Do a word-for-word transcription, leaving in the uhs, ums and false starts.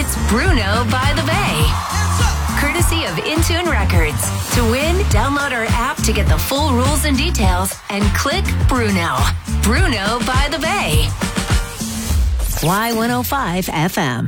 It's Bruno by the Bay. Courtesy of Intune Records. To win, download our app to get the full rules and details and click Bruno. Bruno by the Bay. Y one oh five F M.